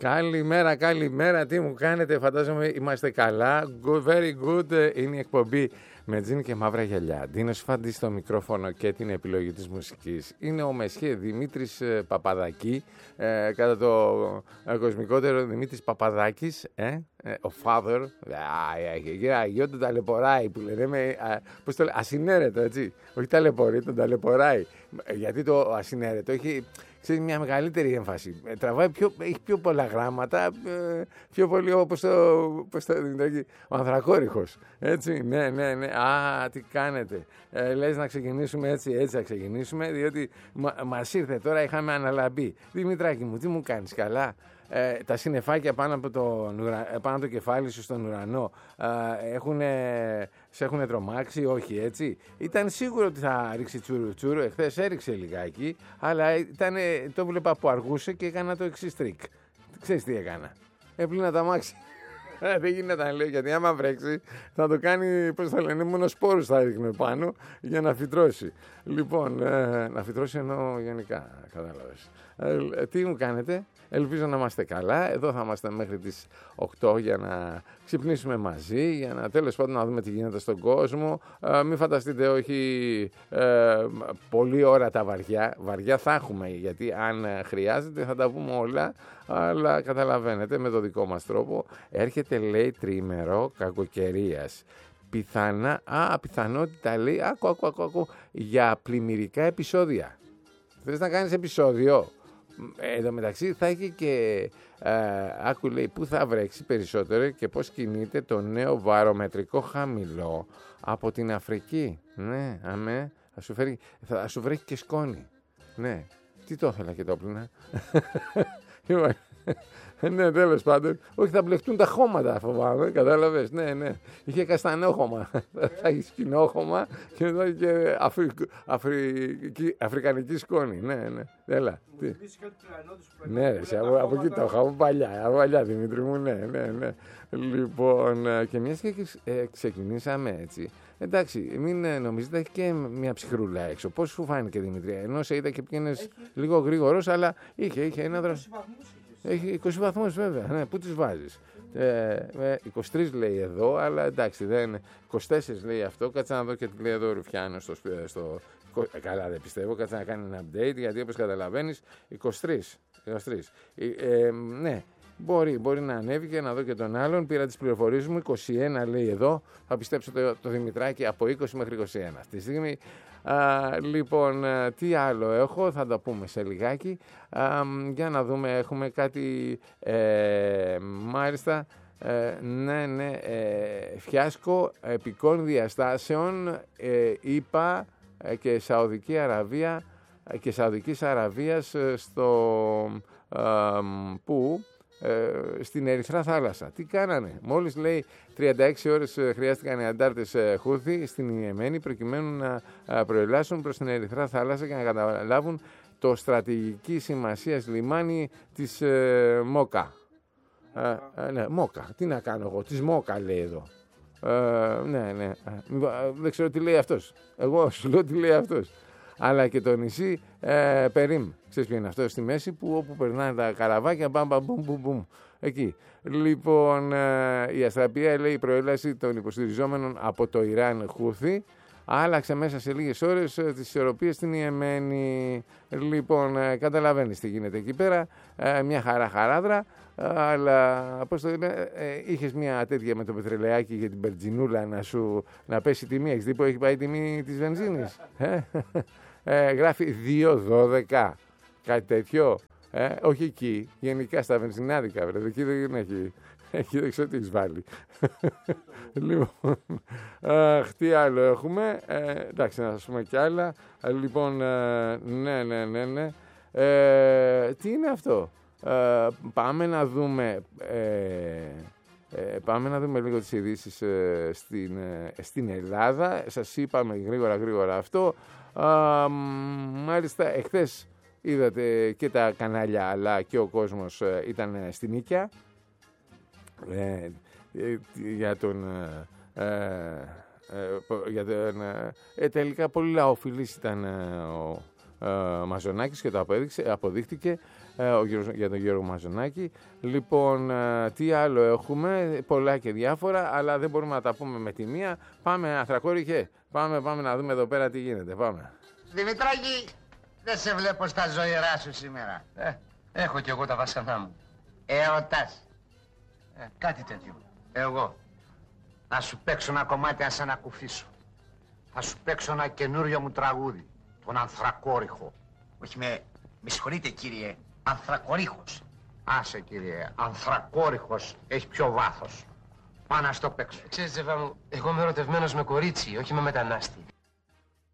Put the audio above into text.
Καλημέρα, καλημέρα. Τι μου κάνετε, φαντάζομαι είμαστε καλά. Very good. Είναι η εκπομπή με τζιν και μαύρα γυαλιά. Ντίνος Φαντής στο μικρόφωνο και την επιλογή της μουσικής. Είναι ο Μεσχέ Δημήτρης Παπαδάκη, κατά το κοσμικότερο Δημήτρης Παπαδάκης, ο father, γιο του ταλαιπωράει που λένε, πώς το λέει, ασυνέρετο, έτσι. Όχι ταλαιπωρεί, τον ταλαιπωράει. Γιατί το ασυνέρετο έχει... Ξέρεις, μια μεγαλύτερη έμφαση. Τραβάει έχει πιο πολλά γράμματα, πιο πολύ όπως ο Ανθρακόρυχος. Έτσι, ναι. Α, τι κάνετε. Λες να ξεκινήσουμε έτσι θα ξεκινήσουμε, διότι μας ήρθε τώρα, είχαμε αναλαμπεί. Δημητράκη μου, τι μου κάνεις, καλά? Τα συννεφάκια πάνω από το κεφάλι σου στον ουρανό σε έχουν τρομάξει, όχι έτσι? Ήταν σίγουρο ότι θα ρίξει τσουρουτσούρου, εχθές έριξε λιγάκι, αλλά το βλέπα που αργούσε και έκανα το εξής τρίκ. Ξέρεις τι έκανα? Έπλυνα τα μάξι. Δεν γίνεται, λέω, γιατί άμα βρέξει θα το κάνει, πώς θα λένε, μόνο σπόρους θα ρίχνει πάνω για να φυτρώσει. Λοιπόν, να φυτρώσει εννοώ γενικά, κατάλαβες. Τι μου κάνετε? Ελπίζω να είμαστε καλά. Εδώ θα είμαστε μέχρι τις 8 για να ξυπνήσουμε μαζί, για να τέλος πάντων να δούμε τι γίνεται στον κόσμο. Μην φανταστείτε, όχι πολλή ώρα τα βαριά. Βαριά θα έχουμε, γιατί αν χρειάζεται θα τα πούμε όλα. Αλλά καταλαβαίνετε, με το δικό μας τρόπο έρχεται, λέει, τριήμερο κακοκαιρίας. Πιθανότητα, λέει, άκου, για πλημμυρικά επεισόδια. Θες να κάνεις επεισόδιο? Εδώ μεταξύ θα έχει και άκου, λέει, πού θα βρέξει περισσότερο και πώς κινείται το νέο βαρομετρικό χαμηλό από την Αφρική. Ναι, αμέ, θα σου βρέχει και σκόνη. Ναι, τι το ήθελα και το πλήνα. Ναι, τέλος πάντων. Όχι, θα μπλεχτούν τα χώματα, φοβάμαι. Κατάλαβες. Ναι. Είχε καστανόχωμα. Θα έχει σκηνόχωμα και εδώ είχε αφρικανική σκόνη. Ναι. Έλα. Ναι, από εκεί το είχα. Από παλιά, Δημήτρη μου. Ναι. Λοιπόν, και μιας και ξεκινήσαμε έτσι. Εντάξει, μην νομίζετε, έχει και μια ψυχρούλα έξω. Πώς σου φάνηκε, Δημήτρη? Ενώ σε είδα και πήγαινες λίγο γρήγορος, αλλά είχε ένα δρόμο. Έχει 20 βαθμούς βέβαια, ναι, πού τις βάζεις? 23 λέει εδώ, αλλά εντάξει, δεν 24 λέει αυτό. Κάτσε να δω και τι λέει εδώ ο Ρουφιάνος στο... Καλά, δεν πιστεύω, κάτσε να κάνει ένα update, γιατί όπως καταλαβαίνεις 23. Ναι, μπορεί να ανέβει και να δω και τον άλλον. Πήρα τις πληροφορίες μου, 21 λέει εδώ. Θα πιστέψω το Δημητράκη από 20 μέχρι 21 αυτή τη στιγμή. Λοιπόν, τι άλλο έχω, θα τα πούμε σε λιγάκι. Για να δούμε, έχουμε κάτι, μάλιστα, ναι, φιάσκο επικών διαστάσεων, ΗΠΑ και Σαουδική Αραβία και Σαουδικής Αραβίας στην Ερυθρά Θάλασσα. Τι κάνανε? Μόλις, λέει, 36 ώρες χρειάστηκαν οι αντάρτες Χούθι στην Ιεμένη προκειμένου να προελάσουν προς την Ερυθρά Θάλασσα και να καταλάβουν το στρατηγική σημασίας λιμάνι της Μόκα. Ναι, Μόκα. Τι να κάνω εγώ? Της Μόκα λέει εδώ. Ναι. Δεν ξέρω τι λέει αυτός. Εγώ σου λέω τι λέει αυτός. Αλλά και το νησί Περίμ. Ξέρεις ποιο είναι αυτό? Στη μέση, όπου περνάνε τα καραβάκια, μπουμ. Εκεί. Λοιπόν, η αστραπία, λέει, η προέλαση των υποστηριζόμενων από το Ιράν Χούθι άλλαξε μέσα σε λίγες ώρες τις ισορροπίες στην Ιεμένη. Λοιπόν, καταλαβαίνεις τι γίνεται εκεί πέρα. Μια χαράδρα. Αλλά, πώς το λέμε, είχες μια τέτοια με το πετρελαιάκι για την περτζινούλα να πέσει η τιμή. Έχεις δει που έχει πάει η τιμή της βενζίνης? Γράφει 2,12. Κάτι τέτοιο. Όχι εκεί. Γενικά στα βενζινάδικα, βρε. Εκεί δεν έχει. Εκεί δεν ξέρω τι έχεις βάλει. Λοιπόν, τι άλλο έχουμε? Εντάξει, να σας πούμε κι άλλα. Λοιπόν, ναι. Τι είναι αυτό? Πάμε να δούμε λίγο τις ειδήσεις στην Ελλάδα. Σας είπαμε γρήγορα αυτό. Μάλιστα, εχθές είδατε και τα κανάλια, αλλά και ο κόσμος ήταν στην Νίκαια τελικά πολύ λαοφιλής ήταν ο Μαζονάκης και το αποδείχτηκε. για τον Γιώργο Μαζονάκη. Λοιπόν, τι άλλο έχουμε, πολλά και διάφορα, αλλά δεν μπορούμε να τα πούμε με τη μία. Πάμε, Ανθρακόριχε, πάμε να δούμε εδώ πέρα τι γίνεται, πάμε. Δημητράκη, δεν σε βλέπω στα ζωηρά σου σήμερα. Έχω κι εγώ τα βασανά μου. Ερωτάς. Κάτι τέτοιο. Εγώ. Να σου παίξω ένα κομμάτι, να σε ανακουφίσω. Θα σου παίξω ένα καινούριο μου τραγούδι. Τον Ανθρακόριχο. Όχι με συγχωρείτε κύριε, Ανθρακορίχος. Άσε κύριε, Ανθρακόριχος έχει πιο βάθος. Πάω να στο παίξω. Ξέρεις Ζεβά μου, εγώ είμαι ερωτευμένος με κορίτσι, όχι με μετανάστη.